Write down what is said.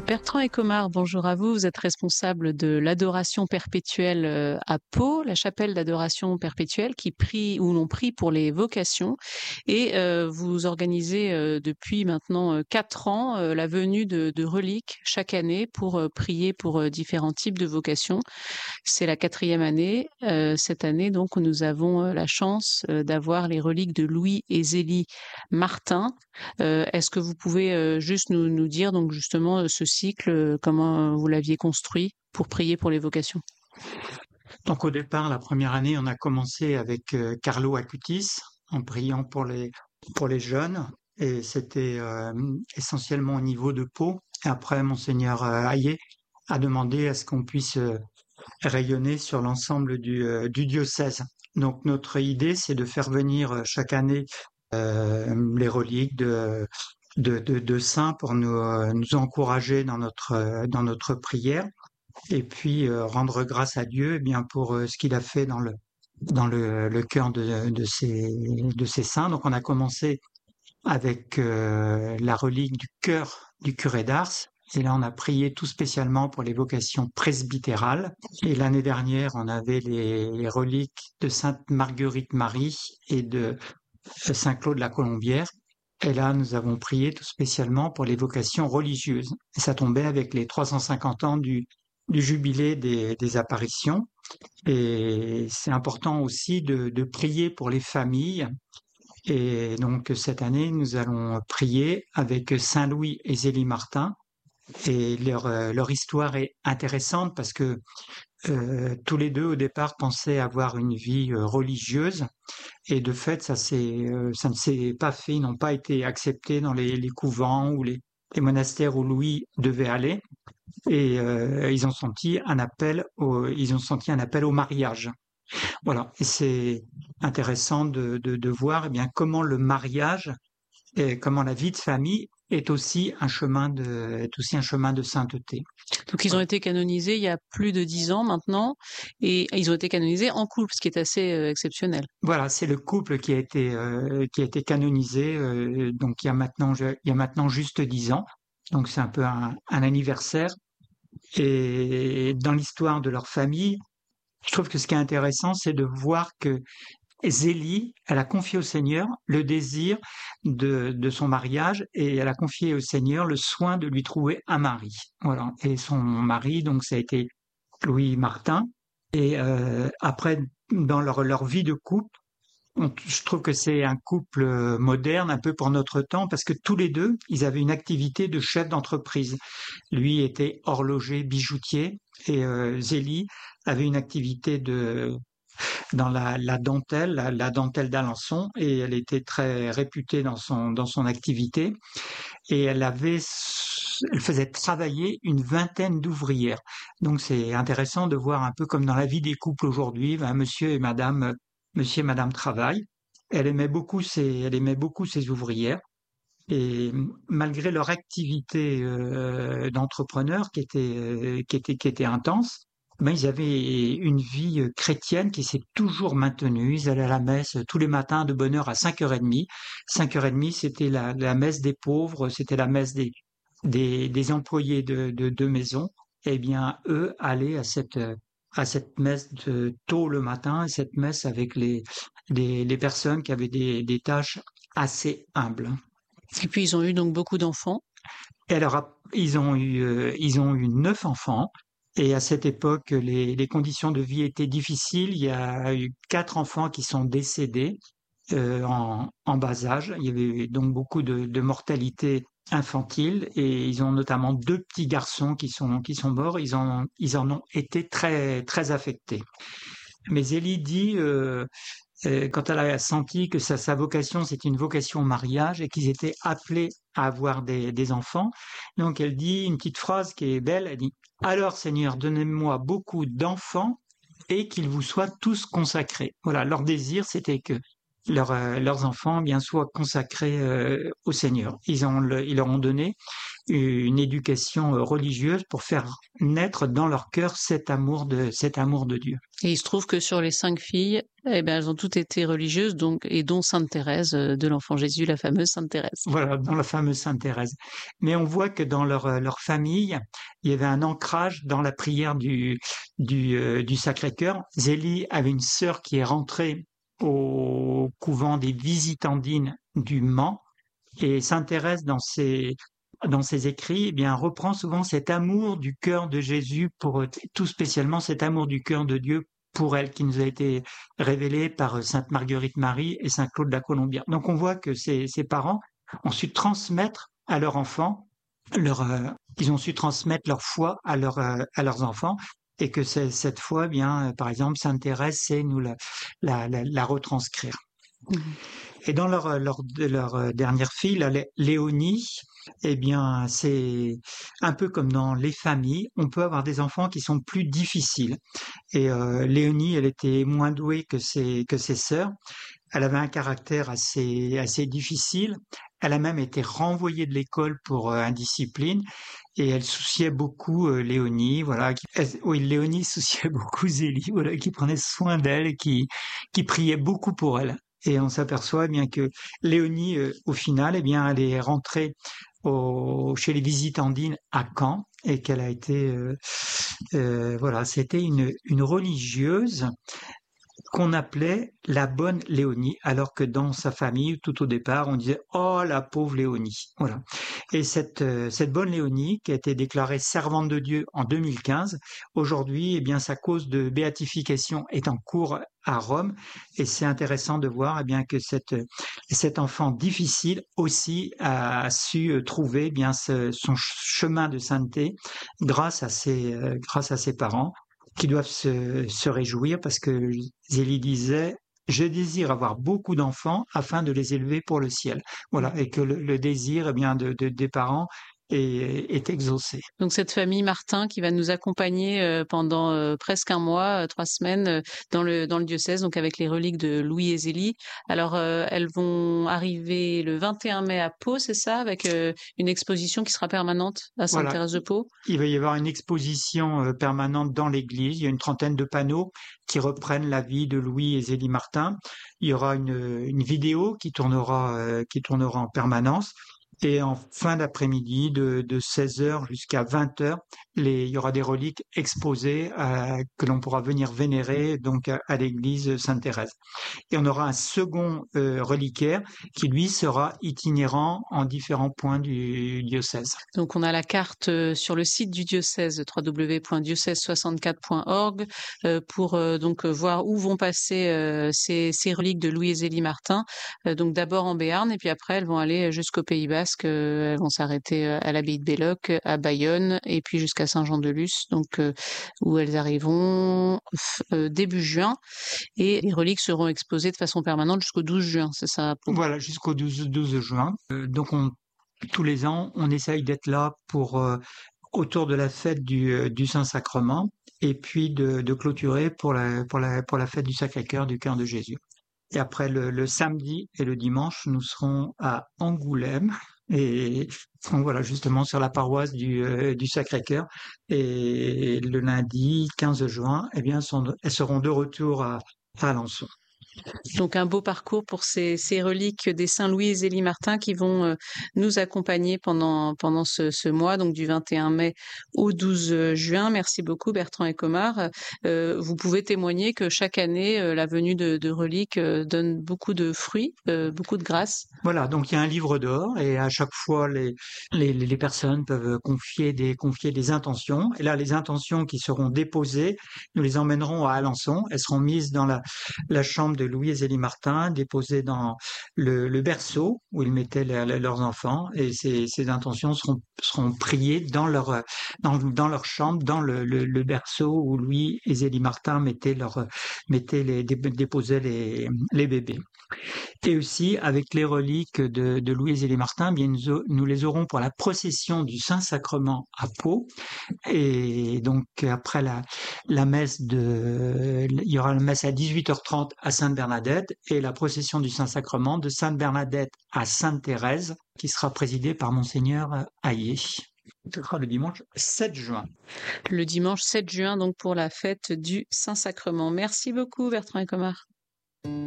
Bertrand Ecomard, bonjour à vous. Vous êtes responsable de l'adoration perpétuelle à Pau, la chapelle d'adoration perpétuelle qui prie, où l'on prie pour les vocations. Et vous organisez depuis maintenant 4 ans la venue de reliques chaque année pour prier pour différents types de vocations. C'est la 4e année. Cette année, donc, nous avons la chance d'avoir les reliques de Louis et Zélie Martin. Est-ce que vous pouvez juste nous dire donc justement ce cycle, comment vous l'aviez construit pour prier pour les vocations? Donc au départ, la première année, on a commencé avec Carlo Acutis en priant pour les jeunes et c'était essentiellement au niveau de Pau. Et après, Monseigneur Hayet a demandé à ce qu'on puisse rayonner sur l'ensemble du diocèse. Donc notre idée, c'est de faire venir chaque année les reliques de saints pour nous encourager dans notre prière et puis rendre grâce à Dieu eh bien pour ce qu'il a fait dans le cœur de ces saints. Donc on a commencé avec la relique du cœur du curé d'Ars. Et là, on a prié tout spécialement pour les vocations presbytérales. Et l'année dernière, on avait les reliques de Sainte Marguerite Marie et de Saint Claude la Colombière. Et là, nous avons prié tout spécialement pour les vocations religieuses. Et ça tombait avec les 350 ans du jubilé des apparitions. Et c'est important aussi de prier pour les familles. Et donc cette année, nous allons prier avec Saint Louis et Zélie Martin. Et leur histoire est intéressante parce que tous les deux au départ pensaient avoir une vie religieuse et de fait ça ne s'est pas fait, ils n'ont pas été acceptés dans les couvents ou les monastères où Louis devait aller et ils ont senti un appel au mariage. Voilà, et c'est intéressant de voir eh bien comment le mariage et comment la vie de famille est aussi est aussi un chemin de sainteté. Donc ils ont Voilà. été canonisés il y a plus de 10 ans maintenant et ils ont été canonisés en couple, ce qui est assez exceptionnel. Voilà, c'est le couple qui a été canonisé donc il y a maintenant juste 10 ans. Donc c'est un peu un anniversaire. Et dans l'histoire de leur famille, je trouve que ce qui est intéressant, c'est de voir que Zélie, elle a confié au Seigneur le désir de son mariage et elle a confié au Seigneur le soin de lui trouver un mari. Voilà. Et son mari, donc, ça a été Louis Martin. Et après, dans leur vie de couple, je trouve que c'est un couple moderne, un peu pour notre temps, parce que tous les deux, ils avaient une activité de chef d'entreprise. Lui était horloger, bijoutier, et Zélie avait une activité dans la dentelle, la dentelle d'Alençon, et elle était très réputée dans son activité. Et elle faisait travailler une vingtaine d'ouvrières. Donc c'est intéressant de voir un peu comme dans la vie des couples aujourd'hui, monsieur et madame travaillent. Elle aimait beaucoup ses ouvrières. Et malgré leur activité d'entrepreneur qui était intense, ben ils avaient une vie chrétienne qui s'est toujours maintenue. Ils allaient à la messe tous les matins de bonne heure à 5h30. 5h30, c'était la messe des pauvres, c'était la messe des employés de maison. Eh bien, eux allaient à cette messe tôt le matin, cette messe avec les personnes qui avaient des tâches assez humbles. Et puis ils ont eu donc beaucoup d'enfants. Et alors, ils ont eu 9 enfants. Et à cette époque, les conditions de vie étaient difficiles. Il y a eu 4 enfants qui sont décédés en bas âge. Il y avait donc beaucoup de mortalité infantile. Et ils ont notamment 2 petits garçons qui sont morts. Ils en ont été très, très affectés. Mais Zélie dit, quand elle a senti que sa vocation, c'était une vocation au mariage et qu'ils étaient appelés à avoir des enfants, donc elle dit une petite phrase qui est belle, elle dit « Alors Seigneur, donnez-moi beaucoup d'enfants et qu'ils vous soient tous consacrés ». Voilà, leur désir, c'était que leurs enfants bien soient consacrés au Seigneur. Ils leur ont donné une éducation religieuse pour faire naître dans leur cœur cet amour de Dieu. Et il se trouve que sur les 5 filles, eh ben, elles ont toutes été religieuses, donc, et dont Sainte Thérèse de l'Enfant Jésus, la fameuse Sainte Thérèse. Voilà, dans la fameuse Sainte Thérèse. Mais on voit que dans leur famille, il y avait un ancrage dans la prière du Sacré-Cœur. Zélie avait une sœur qui est rentrée au couvent des Visitandines du Mans, et Sainte Thérèse, dans ses écrits, eh bien, reprend souvent cet amour du cœur de Jésus pour, tout spécialement cet amour du cœur de Dieu pour elle, qui nous a été révélé par Sainte Marguerite Marie et Saint Claude de la Colombière. Donc on voit que ces parents ont su transmettre à leurs enfants ils ont su transmettre leur foi à leurs enfants, et que cette foi, bien, par exemple, Sainte Thérèse sait nous la retranscrire. Mmh. Et dans leur dernière fille, Léonie, eh bien, c'est un peu comme dans les familles, on peut avoir des enfants qui sont plus difficiles. Et Léonie, elle était moins douée que ses sœurs. Elle avait un caractère assez difficile. Elle a même été renvoyée de l'école pour indiscipline, et elle souciait beaucoup Léonie, voilà. Léonie souciait beaucoup Zélie, voilà, qui prenait soin d'elle et qui priait beaucoup pour elle. Et on s'aperçoit bien que Léonie, au final, eh bien, elle est rentrée chez les Visitandines à Caen, et qu'elle a été, voilà, c'était une religieuse qu'on appelait la bonne Léonie, alors que dans sa famille, tout au départ, on disait « Oh, la pauvre Léonie ». Voilà. Et cette bonne Léonie, qui a été déclarée servante de Dieu en 2015, aujourd'hui, eh bien, sa cause de béatification est en cours à Rome, et c'est intéressant de voir eh bien, que cet enfant difficile aussi a su trouver eh bien son chemin de sainteté grâce à ses parents, qui doivent se réjouir, parce que Zélie disait « Je désire avoir beaucoup d'enfants afin de les élever pour le ciel ». Voilà, et que le désir eh bien, des parents est exaucé. Donc cette famille Martin qui va nous accompagner pendant presque un mois, 3 semaines dans le diocèse, donc avec les reliques de Louis et Zélie. Alors elles vont arriver le 21 mai à Pau, c'est ça, avec une exposition qui sera permanente à Sainte-Thérèse de Pau. Il va y avoir une exposition permanente dans l'église. Il y a une trentaine de panneaux qui reprennent la vie de Louis et Zélie Martin. Il y aura une vidéo qui tournera en permanence. Et en fin d'après-midi, de 16h jusqu'à 20h, il y aura des reliques exposées que l'on pourra venir vénérer donc à l'église Sainte-Thérèse. Et on aura un second reliquaire qui, lui, sera itinérant en différents points du diocèse. Donc on a la carte sur le site du diocèse, www.diocèse64.org, pour donc voir où vont passer ces reliques de Louis et Zélie Martin. Donc d'abord en Béarn, et puis après elles vont aller jusqu'au Pays Basque. Elles vont s'arrêter à l'abbaye de Belloc, à Bayonne, et puis jusqu'à Saint-Jean-de-Luz, donc où elles arriveront début juin. Et les reliques seront exposées de façon permanente jusqu'au 12 juin, c'est ça? Voilà, jusqu'au 12 juin. Donc tous les ans, on essaye d'être là autour de la fête du Saint-Sacrement, et puis de clôturer pour la fête du Sacré-Cœur du Cœur de Jésus. Et après le samedi et le dimanche, nous serons à Angoulême, et voilà, justement sur la paroisse du Sacré-Cœur. Et le lundi 15 juin, eh bien, elles seront de retour à Alençon. Donc un beau parcours pour ces reliques des Saint Louis et Zélie Martin qui vont nous accompagner pendant ce mois, donc du 21 mai au 12 juin. Merci beaucoup Bertrand Ecomard. Vous pouvez témoigner que chaque année, la venue de reliques donne beaucoup de fruits, beaucoup de grâce. Voilà, donc il y a un livre d'or, et à chaque fois les personnes peuvent confier des intentions. Et là, les intentions qui seront déposées, nous les emmènerons à Alençon. Elles seront mises dans la chambre de Louis et Zélie Martin, déposées dans le berceau où ils mettaient leurs enfants, et ces intentions seront priées dans leur chambre, dans le berceau où Louis et Zélie Martin déposaient les bébés. Et aussi, avec les reliques de Louis et Zélie Martin, bien nous les aurons pour la procession du Saint-Sacrement à Pau. Et donc après la messe il y aura la messe à 18h30 à Sainte Sainte-Bernadette et la procession du Saint-Sacrement de Sainte-Bernadette à Sainte-Thérèse, qui sera présidée par Monseigneur Hayet. Ce sera le dimanche 7 juin. Le dimanche 7 juin, donc pour la fête du Saint-Sacrement. Merci beaucoup, Bertrand Ecomar.